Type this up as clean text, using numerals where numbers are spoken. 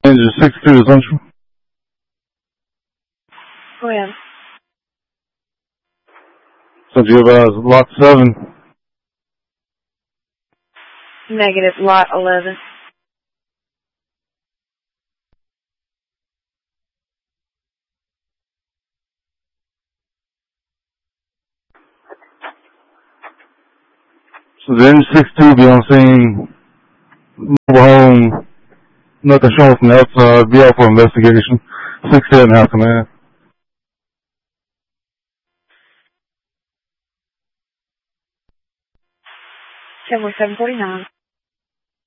Danger 62 to Central. Go ahead. Central, you have lot 7. Negative, lot 11. So Danger 62 be on scene. Mobile home. Nothing showing from the outside. Be out for investigation. 6-10 half command. 749.